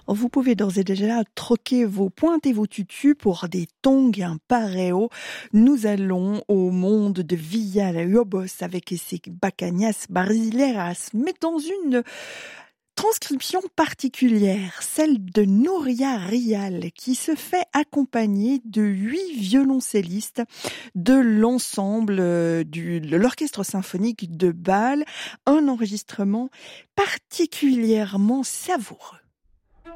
Vous pouvez d'ores et déjà troquer vos pointes et vos tutus pour des tongs et un pareo. Nous allons au monde de Villalobos avec ses bacanas brasileiras, mais dans une transcription particulière, celle de Nouria Rial, qui se fait accompagner de 8 violoncellistes de l'ensemble de l'Orchestre symphonique de Bâle. Un enregistrement particulièrement savoureux.